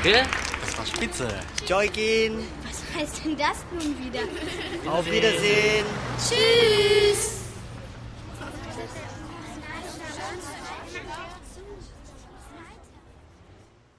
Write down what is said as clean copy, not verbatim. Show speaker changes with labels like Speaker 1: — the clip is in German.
Speaker 1: Danke, das war spitze.
Speaker 2: Joykin,
Speaker 3: Was heißt denn das nun wieder?
Speaker 2: auf Wiedersehen.
Speaker 3: Tschüss!